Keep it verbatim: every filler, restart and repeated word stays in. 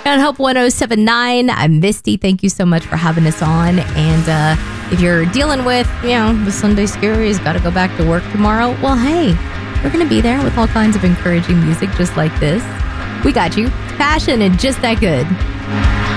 on Hope one oh seven point nine. I'm Misty. Thank you so much for having us on. And uh, if you're dealing with, you know, the Sunday scaries, got to go back to work tomorrow, well, hey, we're going to be there with all kinds of encouraging music just like this. We got you. Passion and just that good.